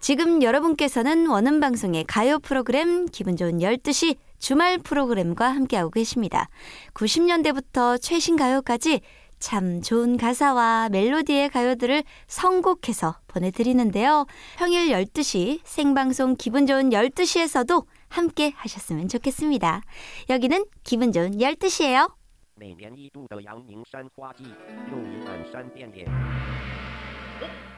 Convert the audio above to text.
지금 여러분께서는 원음방송의 가요 프로그램 기분 좋은 12시 주말 프로그램과 함께하고 계십니다. 90년대부터 최신 가요까지 참 좋은 가사와 멜로디의 가요들을 선곡해서 보내드리는데요. 평일 12시 생방송 기분 좋은 12시에서도 함께 하셨으면 좋겠습니다. 여기는 기분 좋은 12시예요. 每年1度的阳明山花季又迎满山遍野。